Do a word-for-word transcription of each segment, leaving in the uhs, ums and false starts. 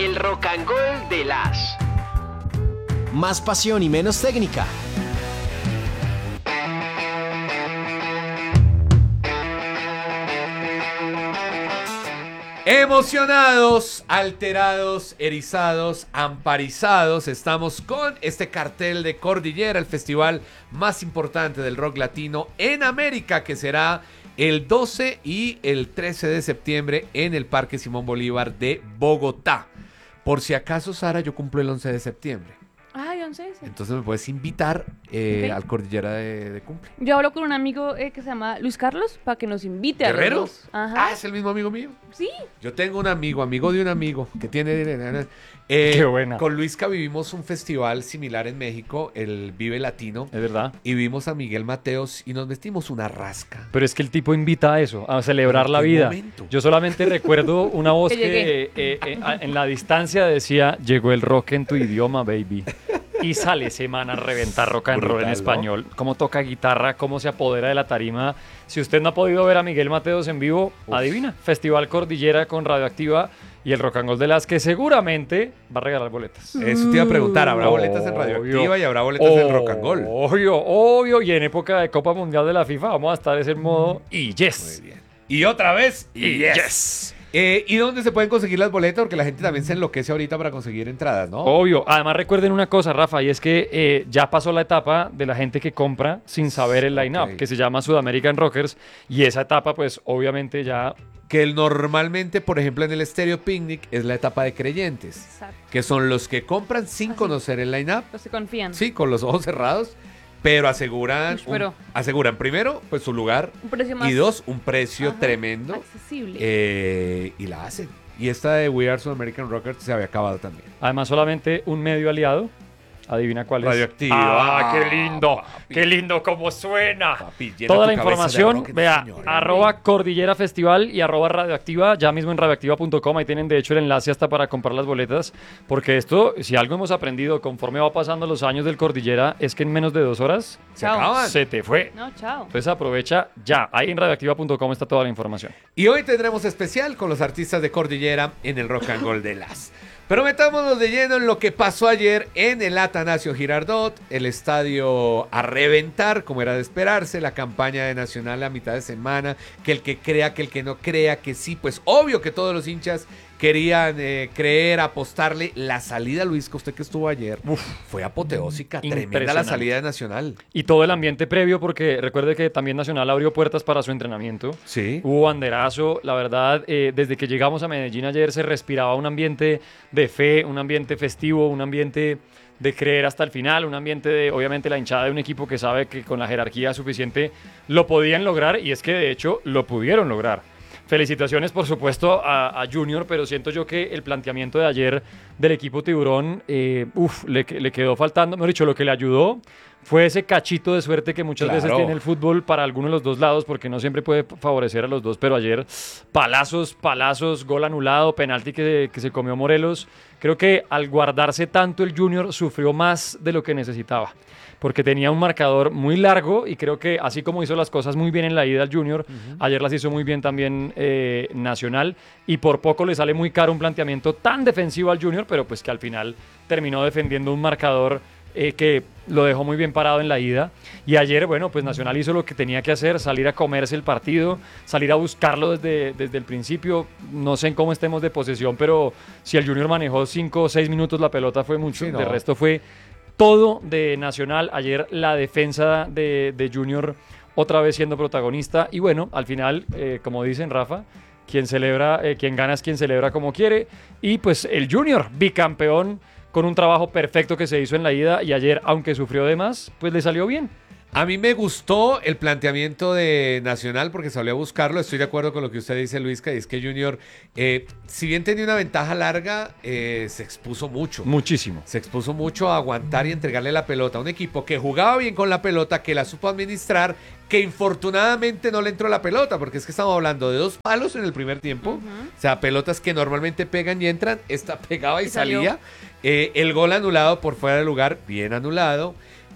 el Rock and Roll de las. Más pasión y menos técnica. Emocionados, alterados, erizados, amparizados, estamos con este cartel de Cordillera, el festival más importante del rock latino en América, que será el doce y el trece de septiembre en el Parque Simón Bolívar de Bogotá. Por si acaso, Sara, yo cumplo el once de septiembre. Ay, once, sí. Entonces me puedes invitar eh, Ok. al Cordillera de, de cumple. Yo hablo con un amigo eh, que se llama Luis Carlos para que nos invite a los ¿Guerrero? dos. Ajá. Ah, es el mismo amigo mío. Sí. Yo tengo un amigo, amigo de un amigo, que tiene... Eh, Qué buena. Con Luisca vivimos un festival similar en México, el Vive Latino, Es verdad. y vimos a Miguel Mateos y nos vestimos una rasca. Pero es que el tipo invita a eso, a celebrar ¿En la qué vida. momento? Yo solamente recuerdo una voz Que que llegué. eh, eh, a- en la distancia decía, llegó el rock en tu idioma, baby. Y sale semana a reventar rock and roll en Brutal, ¿no? español. Cómo toca guitarra, cómo se apodera de la tarima. Si usted no ha podido ver a Miguel Mateos en vivo, Uf. adivina. Festival Cordillera con Radioactiva y el Rock and Roll de las que seguramente va a regalar boletas. Eso te iba a preguntar, ¿habrá boletas en Radioactiva Obvio. y habrá boletas en Rock and Roll? Obvio, obvio. Y en época de Copa Mundial de la FIFA vamos a estar en ese modo y yes. Muy bien. Y otra vez, y yes. yes. Eh, ¿Y dónde se pueden conseguir las boletas? Porque la gente también se enloquece ahorita para conseguir entradas, ¿no? Obvio. Además recuerden una cosa, Rafa, y es que eh, ya pasó la etapa de la gente que compra sin saber el line-up, Ok. que se llama Sudamerican Rockers, y esa etapa pues obviamente ya... Que el- normalmente, por ejemplo, en el Stereo Picnic es la etapa de creyentes, Exacto. que son los que compran sin Así. conocer el line-up, Los que confían. sí, con los ojos cerrados, pero aseguran, Ush, un- pero- aseguran primero, pues su lugar, Un precio más y dos, un precio ajá, tremendo, accesible. eh, y la hacen. Y esta de We Are South American Rockers se había acabado también. Además solamente un medio aliado, adivina cuál es. Radioactiva. ¡Ah, qué lindo! Papi. ¡Qué lindo cómo suena! Papi, llena Toda tu la cabeza de información, rock, vea, señor. arroba Cordillera Festival y arroba Radioactiva, ya mismo en radioactiva punto com, ahí tienen de hecho el enlace hasta para comprar las boletas, porque esto, si algo hemos aprendido conforme va pasando los años del Cordillera, es que en menos de dos horas Se Chao. acaban. se te fue. No, chao. Entonces aprovecha ya, ahí en radioactiva punto com está toda la información. Y hoy tendremos especial con los artistas de Cordillera en el Rock and Roll de las. Pero metámonos de lleno en lo que pasó ayer en el Atanasio Girardot, el estadio a reventar, como era de esperarse, la campaña de Nacional a mitad de semana, que el que crea, que el que no crea, que sí, pues obvio que todos los hinchas querían eh, creer, apostarle. La salida, Luis, que usted que estuvo ayer, fue apoteósica, tremenda la Impresionante. salida de Nacional. Y todo el ambiente previo, porque recuerde que también Nacional abrió puertas para su entrenamiento. Sí. Hubo banderazo, la verdad, eh, desde que llegamos a Medellín ayer se respiraba un ambiente de fe, un ambiente festivo, un ambiente de creer hasta el final, un ambiente de, obviamente, la hinchada de un equipo que sabe que con la jerarquía suficiente lo podían lograr, y es que de hecho lo pudieron lograr. Felicitaciones, por supuesto, a, a Junior, pero siento yo que el planteamiento de ayer del equipo Tiburón, eh, uf, le, le quedó faltando, mejor dicho, lo que le ayudó fue ese cachito de suerte que muchas Claro. veces tiene el fútbol para algunos de los dos lados, porque no siempre puede favorecer a los dos, pero ayer palazos, palazos, gol anulado, penalti que, que se comió Morelos. Creo que al guardarse tanto el Junior sufrió más de lo que necesitaba, porque tenía un marcador muy largo y creo que así como hizo las cosas muy bien en la ida al Junior, ayer las hizo muy bien también eh, Nacional, y por poco le sale muy caro un planteamiento tan defensivo al Junior, pero pues que al final terminó defendiendo un marcador eh, que lo dejó muy bien parado en la ida. Y ayer, bueno, pues Nacional hizo lo que tenía que hacer, salir a comerse el partido, salir a buscarlo desde, desde el principio. No sé en cómo estemos de posesión, pero si el Junior manejó cinco o seis minutos la pelota fue mucho, Sí, no. de resto fue todo de Nacional. Ayer la defensa de, de Junior otra vez siendo protagonista, y bueno, al final, eh, como dicen Rafa, quien celebra, eh, quien gana es quien celebra como quiere, y pues el Junior, bicampeón, con un trabajo perfecto que se hizo en la ida, y ayer, aunque sufrió de más, pues le salió bien. A mí me gustó el planteamiento de Nacional porque salió a buscarlo. Estoy de acuerdo con lo que usted dice, Luisca, y es que Junior, eh, si bien tenía una ventaja larga, eh, se expuso mucho. Muchísimo. Se expuso mucho a aguantar y entregarle la pelota a un equipo que jugaba bien con la pelota, que la supo administrar, que infortunadamente no le entró la pelota, porque es que estamos hablando de dos palos en el primer tiempo. O sea, pelotas que normalmente pegan y entran, esta pegaba y, Y salió. salía. Eh, el gol anulado por fuera de lugar, bien anulado.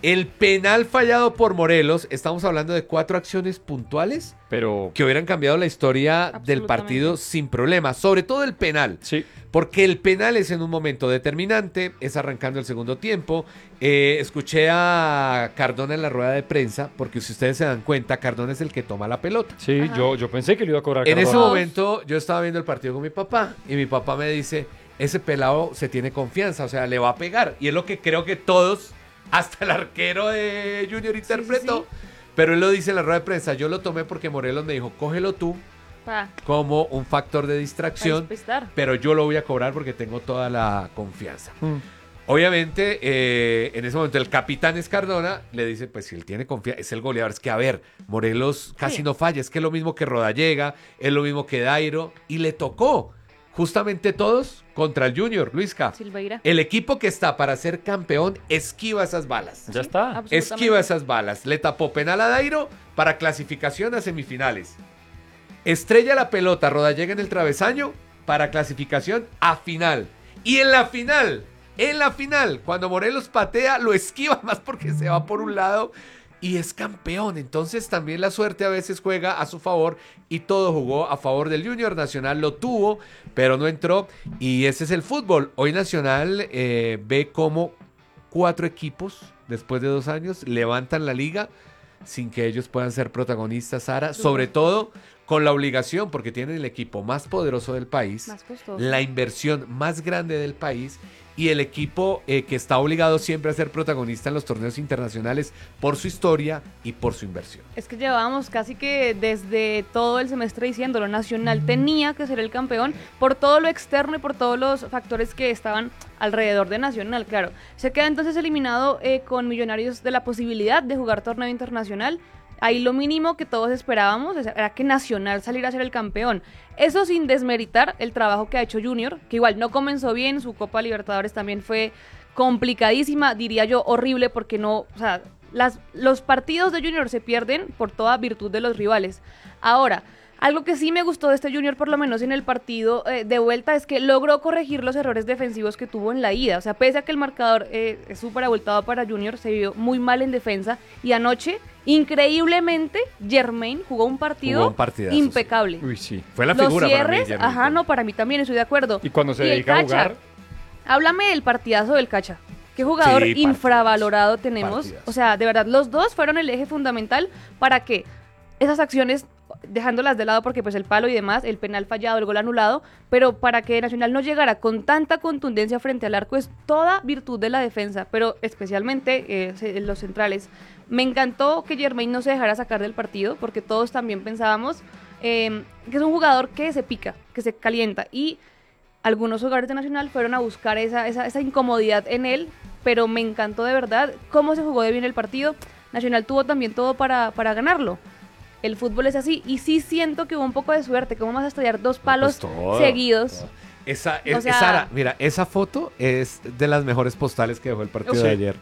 El penal fallado por Morelos, estamos hablando de cuatro acciones puntuales Pero que hubieran cambiado la historia del Absolutamente. partido sin problema, sobre todo el penal. sí, Porque el penal es en un momento determinante, es arrancando el segundo tiempo. Eh, escuché a Cardona en la rueda de prensa, porque si ustedes se dan cuenta, Cardona es el que toma la pelota. sí, Ajá. yo, yo pensé que lo iba a cobrar En ese Cardona. momento yo estaba viendo el partido con mi papá y mi papá me dice, ese pelado se tiene confianza, o sea, le va a pegar. Y es lo que creo que todos, hasta el arquero de Junior interpretó. sí. Pero él lo dice en la rueda de prensa, yo lo tomé porque Morelos me dijo, cógelo tú Pa, como un factor de pa distracción, despistar. pero yo lo voy a cobrar porque tengo toda la confianza. Mm. Obviamente, eh, en ese momento el capitán es Cardona, le dice, pues si él tiene confianza, es el goleador, es que a ver, Morelos casi Sí. no falla, es que es lo mismo que Rodallega, es lo mismo que Dairo, y le tocó justamente todos contra el Junior, Luisca. Silveira. El equipo que está para ser campeón esquiva esas balas. Ya está. absolutamente. Esquiva esas balas. Le tapó penal a Dairo para clasificación a semifinales. Estrella la pelota, Rodallega en el travesaño para clasificación a final. Y en la final, en la final, cuando Morelos patea, lo esquiva más porque se va por un lado y es campeón. Entonces también la suerte a veces juega a su favor y todo jugó a favor del Junior. Nacional lo tuvo, pero no entró. Y ese es el fútbol. Hoy Nacional eh, ve cómo cuatro equipos, después de dos años, levantan la liga sin que ellos puedan ser protagonistas, Sara. Sobre todo con la obligación, porque tienen el equipo más poderoso del país, Más costoso. la inversión más grande del país y el equipo eh, que está obligado siempre a ser protagonista en los torneos internacionales por su historia y por su inversión. Es que llevábamos casi que desde todo el semestre diciéndolo, Nacional tenía que ser el campeón por todo lo externo y por todos los factores que estaban alrededor de Nacional, claro. Se queda entonces eliminado eh, con Millonarios de la posibilidad de jugar torneo internacional. Ahí lo mínimo que todos esperábamos era que Nacional saliera a ser el campeón. Eso sin desmeritar el trabajo que ha hecho Junior, que igual no comenzó bien, su Copa Libertadores también fue complicadísima, diría yo horrible, porque no, o sea, las, los partidos de Junior se pierden por toda virtud de los rivales. Ahora, algo que sí me gustó de este Junior, por lo menos en el partido eh, de vuelta, es que logró corregir los errores defensivos que tuvo en la ida. O sea, pese a que el marcador eh, es súper abultado para Junior, se vio muy mal en defensa. Y anoche, increíblemente, Jermaine jugó un partido Jugó un partidazo, impecable. Uy, sí. Fue la Los figura para mí, cierres, Jeremy ajá, Pino. no, para mí también estoy de acuerdo. Y cuando se el dedica a Cacha, jugar, háblame del partidazo del Cacha. Qué jugador Sí, partidazo, infravalorado tenemos. partidazo. O sea, de verdad, los dos fueron el eje fundamental para que esas acciones, dejándolas de lado porque pues el palo y demás, el penal fallado, el gol anulado, pero para que Nacional no llegara con tanta contundencia frente al arco es toda virtud de la defensa, pero especialmente eh, se- los centrales. Me encantó que Jermaine no se dejara sacar del partido porque todos también pensábamos eh, que es un jugador que se pica, que se calienta y algunos jugadores de Nacional fueron a buscar esa, esa, esa incomodidad en él, pero me encantó de verdad cómo se jugó de bien el partido. Nacional tuvo también todo para, para ganarlo. El fútbol es así y sí siento que hubo un poco de suerte. ¿Cómo vas a estallar dos palos Pues todo, seguidos? todo. Esa, es, O sea- Sara, mira, esa foto es de las mejores postales que dejó el partido Sí. de ayer.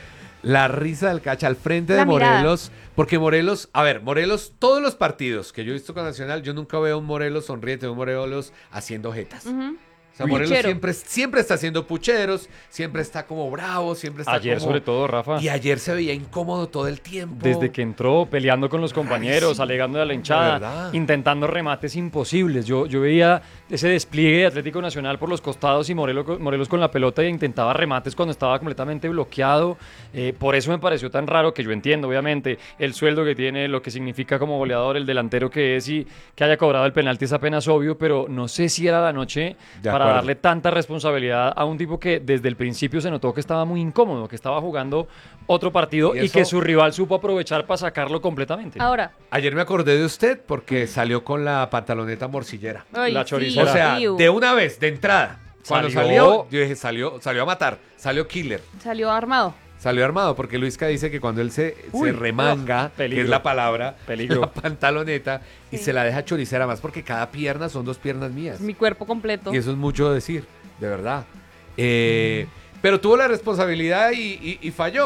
La risa del Cacha al frente de La mirada. Morelos, porque Morelos, a ver, Morelos, todos los partidos que yo he visto con Nacional, yo nunca veo un Morelos sonriente, un Morelos haciendo jetas. Ujú. O sea, Morelos Puchero. siempre, siempre está haciendo pucheros, siempre está como bravo, siempre está ayer como... sobre todo, Rafa, Y ayer se veía incómodo todo el tiempo. desde que entró peleando con los compañeros, sí, alegando a la de hinchada, verdad. intentando remates imposibles. Yo, yo veía ese despliegue de Atlético Nacional por los costados y Morelos, Morelos con la pelota e intentaba remates cuando estaba completamente bloqueado. Eh, por eso me pareció tan raro, que yo entiendo, obviamente, el sueldo que tiene, lo que significa como goleador, el delantero que es y que haya cobrado el penalti es apenas obvio, pero no sé si era la noche De para acuerdo. darle tanta responsabilidad a un tipo que desde el principio se notó que estaba muy incómodo, que estaba jugando otro partido Y y, eso- que su rival supo aprovechar para sacarlo completamente. Ahora, Ayer me acordé de usted porque salió con la pantaloneta morcillera. ay, La sí, choricera. O sea, iu. de una vez, de entrada. Cuando Salió- salió, yo dije, salió, salió a matar, salió killer, salió armado. salió armado, porque Luisca dice que cuando él se, Uy, se remanga, uf, que peligro. es la palabra, Peligro. la pantaloneta, y Sí. se la deja choricera más, porque cada pierna son dos piernas mías. Mi cuerpo completo. Y eso es mucho decir, de verdad. Eh, pero tuvo la responsabilidad y, y- y falló.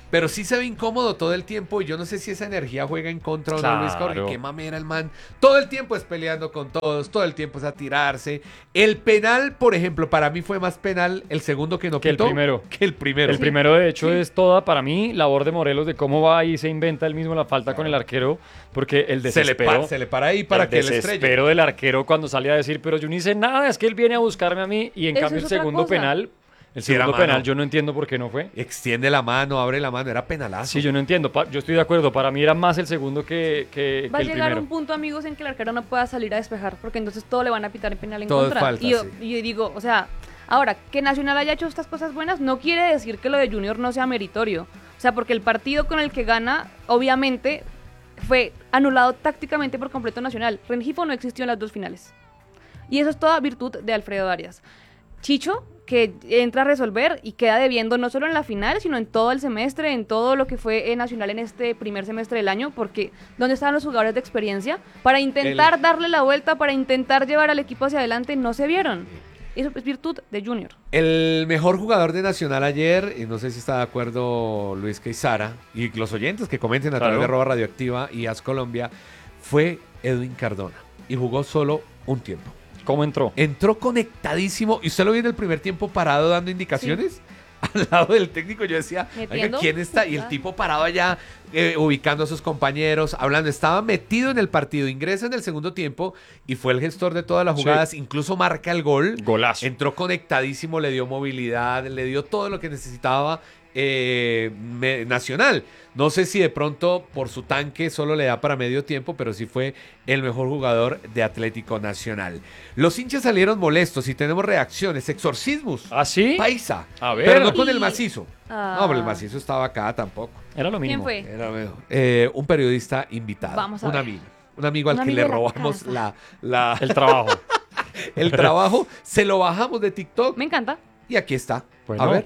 pero sí se ve incómodo todo el tiempo y yo no sé si esa energía juega en contra o no, Luis, porque Claro. qué mamera el man. Todo el tiempo es peleando con todos, todo el tiempo es a tirarse. El penal, por ejemplo, para mí fue más penal el segundo que no Que el pitó primero. que el primero. El primero, de hecho, es toda, para mí, labor de Morelos de cómo va y se inventa él mismo la falta con el arquero, porque el se le, desespero... para, se le para ahí para el que él estrelle. desespero del arquero cuando sale a decir, pero yo no hice nada, es que él viene a buscarme a mí, y en Eso cambio es el otra segundo cosa. penal, el Sí, era segundo mano. penal yo no entiendo por qué no fue. Extiende la mano, abre la mano, era penalazo. Sí, yo no entiendo, pa- yo estoy de acuerdo, para mí era más el segundo que, que, Va a que el llegar primero. un punto, amigos, en que el arquero no pueda salir a despejar, porque entonces todo le van a pitar en penal en Todo es contra. falta, y yo, sí. y yo digo, o sea, ahora, que Nacional haya hecho estas cosas buenas no quiere decir que lo de Junior no sea meritorio. O sea, porque el partido con el que gana, obviamente, fue anulado tácticamente por completo Nacional. Rengifo no existió en las dos finales. Y eso es toda virtud de Alfredo Arias. Chicho, que entra a resolver y queda debiendo no solo en la final, sino en todo el semestre, en todo lo que fue eh, Nacional en este primer semestre del año, porque ¿dónde estaban los jugadores de experiencia? Para intentar El- darle la vuelta, para intentar llevar al equipo hacia adelante, no se vieron. Eso es virtud de Junior. El mejor jugador de Nacional ayer, y no sé si está de acuerdo Luis Queizara, y los oyentes que comenten a Claro. través de arroba radioactiva y As Colombia, fue Edwin Cardona. Y jugó solo un tiempo. ¿Cómo entró? Entró conectadísimo. ¿Y usted lo vio en el primer tiempo parado dando indicaciones? Al lado del técnico yo decía, oiga, Metiendo. ¿quién está? Y el tipo parado allá, eh, ubicando a sus compañeros, hablando. Estaba metido en el partido, ingresa en el segundo tiempo y fue el gestor de todas las Sí. jugadas. Incluso marca el gol. Golazo. Entró conectadísimo, le dio movilidad, le dio todo lo que necesitaba eh, me- Nacional. No sé si de pronto por su tanque solo le da para medio tiempo, pero sí fue el mejor jugador de Atlético Nacional. Los hinchas salieron molestos y tenemos reacciones, exorcismos. ¿Ah, sí? Paisa. A ver. Pero no con Y- el macizo. Ah. No, pero el macizo estaba acá tampoco. Era lo ¿Quién mínimo. fue? Era mejor. Eh, un periodista invitado. Vamos a un ver. amigo. Un amigo al Un que amigo le de la robamos casa. la, la- El trabajo. el trabajo. Se lo bajamos de TikTok Me encanta. y aquí está. Bueno. A ver.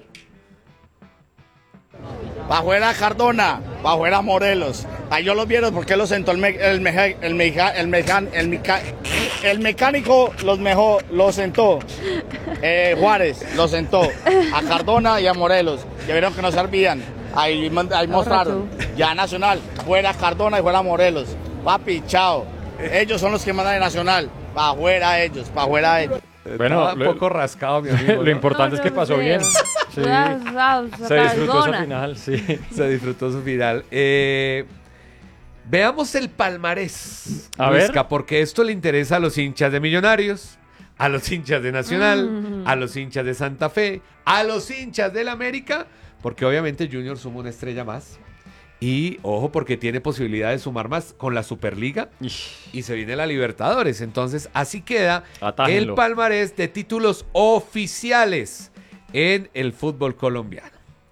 Pa' afuera Cardona, pa' afuera Morelos. Ahí yo los vieron porque los sentó el, me- el, meja- el, meja- el, mejan- el, meca- el mecánico los mejor, los sentó. Eh, Juárez los sentó. A Cardona y a Morelos. Ya vieron que no servían. Ahí, man- ahí mostraron. Ya Nacional, fuera Cardona y fuera Morelos. Papi, chao. Ellos son los que mandan en Nacional. Pa' afuera ellos, pa' afuera ellos. Bueno, Estaba un lo- poco rascado, mi amigo. Lo ¿no? importante es que pasó bien. Sí. Se disfrutó esa final, sí. Se disfrutó su final. Eh, veamos el palmarés, A Luisca, ver. porque esto le interesa a los hinchas de Millonarios, a los hinchas de Nacional, Mm. a los hinchas de Santa Fe, a los hinchas del América, porque obviamente Junior suma una estrella más. Y ojo, porque tiene posibilidad de sumar más con la Superliga Ish. y se viene la Libertadores. Entonces, así queda Atájenlo. el palmarés de títulos oficiales en el fútbol colombiano.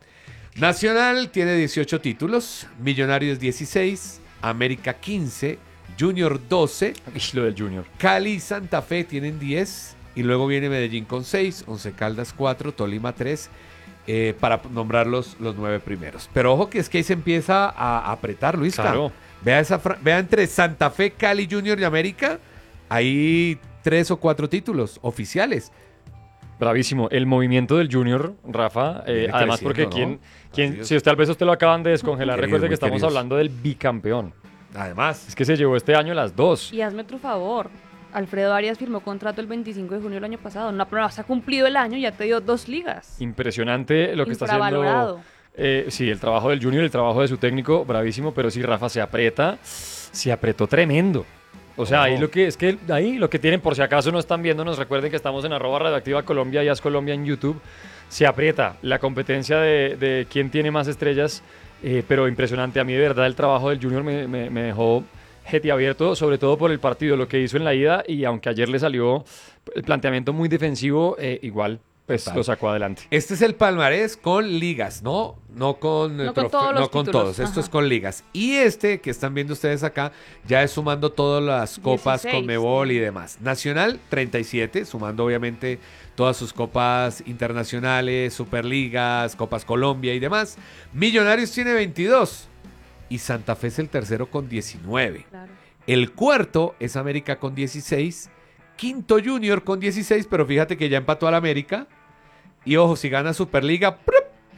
Nacional tiene dieciocho títulos, Millonarios dieciséis, América quince, Junior doce, Ish, lo del Junior. Cali y Santa Fe tienen diez, y luego viene Medellín con seis, Once Caldas cuatro, Tolima tres, eh, para nombrar los, los nueve primeros. Pero ojo que es que ahí se empieza a apretar, Luis. Claro. Vea, esa fra- vea entre Santa Fe, Cali, Junior y América, hay tres o cuatro títulos oficiales. Bravísimo. El movimiento del Junior, Rafa, eh, Viene además porque creciendo, quien, ¿no? quien, Así es. si tal vez usted lo acaban de descongelar, Queridos, recuerde muy que estamos queridos. hablando del bicampeón. Además, Es que se llevó este año las dos. Y hazme otro favor. Alfredo Arias firmó contrato el veinticinco de junio del año pasado. No, pero se ha cumplido el año y ya te dio dos ligas. Impresionante lo que está haciendo. Infravalorado. Eh, sí, el trabajo del Junior, el trabajo de su técnico, bravísimo, pero sí, Rafa se aprieta, se apretó tremendo. O sea, ahí Oh. lo que es que ahí lo que tienen, por si acaso no están viendo, nos recuerden que estamos en arroba radioactiva Colombia y As Colombia en YouTube. Se aprieta la competencia de, de quién tiene más estrellas, eh, pero impresionante. A mí de verdad el trabajo del Junior me, me, me dejó abierto, sobre todo por el partido, lo que hizo en la ida, y aunque ayer le salió el planteamiento muy defensivo, eh, igual pues Total. lo sacó adelante. este es el palmarés con ligas, ¿no? No con, eh, No con trofe- todos los no con títulos, todos. Esto ajá. es con ligas. Y este que están viendo ustedes acá, ya es sumando todas las copas dieciséis. Conmebol y demás. Nacional, treinta y siete, sumando obviamente todas sus copas internacionales, Superligas, Copas Colombia y demás. Millonarios tiene veintidós. Y Santa Fe es el tercero con diecinueve. Claro. El cuarto es América con dieciséis. Quinto Junior con dieciséis, pero fíjate que ya empató al América. Y ojo, si gana Superliga, ¡prup!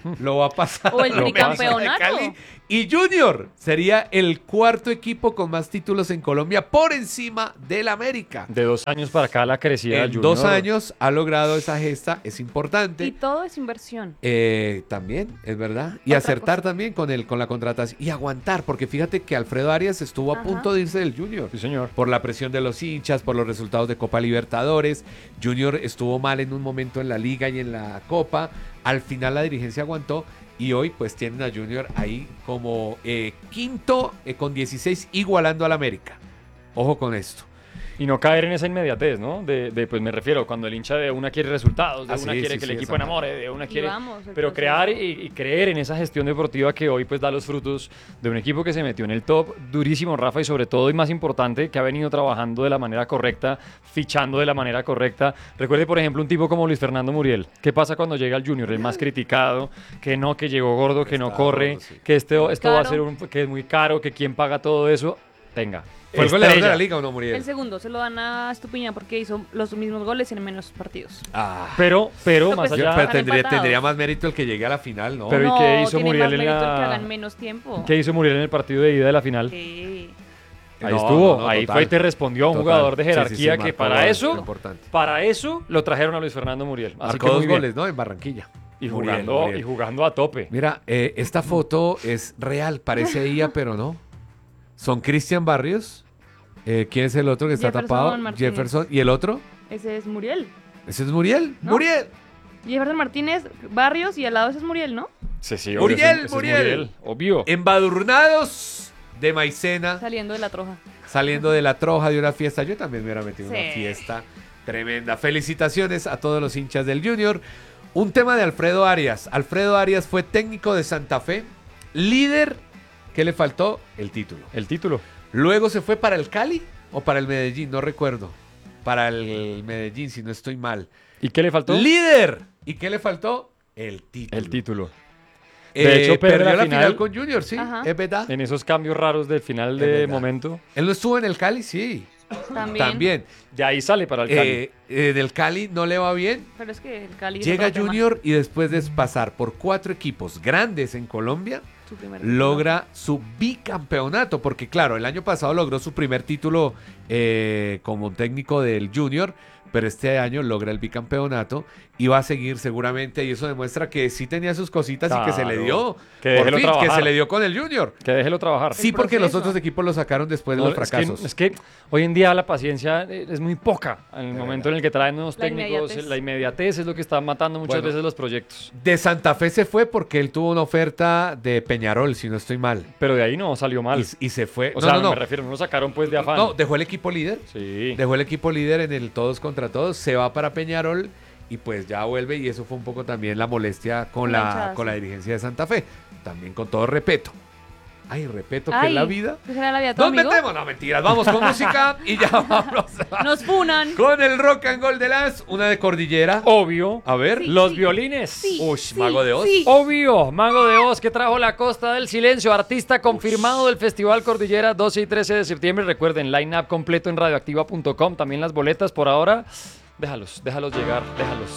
lo va a pasar. O el lo pasa tricampeonato. de Cali. Y Junior sería el cuarto equipo con más títulos en Colombia por encima del América. De dos años para acá la crecida del En Junior. dos años ha logrado esa gesta, es importante. Y todo es inversión. Eh, también, es verdad. Y Otra acertar cosa. también con, el, con la contratación. Y aguantar, porque fíjate que Alfredo Arias estuvo a Ajá. punto de irse del Junior. Sí, señor. Por la presión de los hinchas, por los resultados de Copa Libertadores. Junior estuvo mal en un momento en la Liga y en la Copa. Al final la dirigencia aguantó. Y hoy pues tienen a Junior ahí como eh, quinto eh, con dieciséis, igualando al América. Ojo con esto. Y no caer en esa inmediatez, ¿no? De, de, pues me refiero, cuando el hincha de una quiere resultados, de Ah, una sí, quiere sí, que sí, el equipo esa enamore, de una Y quiere... vamos, el pero proceso. crear y, y creer en esa gestión deportiva que hoy pues da los frutos de un equipo que se metió en el top durísimo, Rafa, y sobre todo, y más importante, que ha venido trabajando de la manera correcta, fichando de la manera correcta. Recuerde, por ejemplo, un tipo como Luis Fernando Muriel. ¿Qué pasa cuando llega al Junior? El más criticado, que no, que llegó gordo, que no Está corre, gordo, sí. que esto, esto va a Caro. ser un, que es muy caro, que quién paga todo eso. Venga. ¿Fue el goleador de estrella. la Liga o no, Muriel? El segundo se lo dan a Estupiñán porque hizo los mismos goles en menos partidos. Ah, Pero, pero, Pero más pues, yo- allá... pero están tendría, empatados. tendría más mérito el que llegue a la final, ¿no? Pero ¿y no, qué hizo tiene Muriel más en mérito la- el que hagan menos tiempo. ¿Qué hizo Muriel en el partido de ida de la final? Sí. Ahí No, estuvo, no, no, ahí total. fue y te respondió a un Total. jugador de Sí, sí, sí, jerarquía que marcó para goles, eso, importante. para eso lo trajeron a Luis Fernando Muriel. Así Marcó que muy dos bien. goles, ¿no? En Barranquilla. Y Muriel, jugando, Muriel. y jugando a tope. Mira, eh, esta foto es real, parece ella, pero no. Son Cristian Barrios. Eh, ¿Quién es el otro que está Jefferson tapado? Martínez. Jefferson. ¿Y el otro? Ese es Muriel. Ese es Muriel. ¿No? ¡Muriel! Jefferson Martínez, Barrios y al lado ese es Muriel, ¿no? Sí, sí, obvio, Muriel, ese- ese es Muriel. obvio. Embadurnados de maicena, Saliendo de la troja. saliendo de la troja de una fiesta. Yo también me hubiera metido en Sí. una fiesta tremenda. Felicitaciones a todos los hinchas del Junior. Un tema de Alfredo Arias. Alfredo Arias fue técnico de Santa Fe, líder. ¿Qué le faltó? El título. El título. Luego se fue para el Cali o para el Medellín, no recuerdo. Para el Medellín, si no estoy mal. ¿Y qué le faltó? ¡Líder! ¿Y qué le faltó? El título. El título. Eh, De hecho, perdió perdió la la final, final con Junior, sí, Ajá. es verdad. En esos cambios raros del final Es de verdad. momento. Él no estuvo en el Cali, sí. También. También. De ahí sale para el Cali. Eh, eh, del Cali no le va bien. Pero es que el Cali es Llega otro tema. Junior y después de pasar por cuatro equipos grandes en Colombia, Su primer título. logra su bicampeonato. Porque claro, el año pasado logró su primer título eh, como técnico del Junior, pero este año logra el bicampeonato y va a seguir seguramente. Y eso demuestra que sí tenía sus cositas y que se le Claro. dio. Que por déjelo fin, que trabajar. se le dio con el Junior. Que déjelo trabajar. Sí, porque los proceso. otros equipos lo sacaron después de No, los es que- fracasos. Es que, hoy en día la paciencia eh, es muy poca. En el momento en el que traen nuevos La técnicos, inmediatez. la inmediatez es lo que está matando muchas Bueno. veces los proyectos. De Santa Fe se fue porque él tuvo una oferta de Peñarol, si no estoy mal. Pero de ahí no salió mal. Y, y se fue. O no, sea, no, no. me refiero, no lo sacaron pues de afán. No, dejó el equipo líder. Sí. Dejó el equipo líder en el todos contra todos. Se va para Peñarol y pues ya vuelve. Y eso fue un poco también la molestia con, Con la la, hinchada, con sí. la dirigencia de Santa Fe. También con todo respeto. Ay, respeto que Ay, es la vida. ¿qué será la vida de tu Nos amigo? metemos, no mentiras. Vamos con música y ya vamos a- Nos funan. con el rock and roll de las. Una de Cordillera. Obvio. A ver. Sí, los sí. violines. Sí, Uy, sí, Mago de Oz. sí. Obvio, Mago de Oz que trajo la Costa del Silencio, artista confirmado del Festival Cordillera doce y trece de septiembre. Recuerden, line-up completo en radioactiva punto com, también las boletas por ahora. Déjalos, déjalos llegar, déjalos.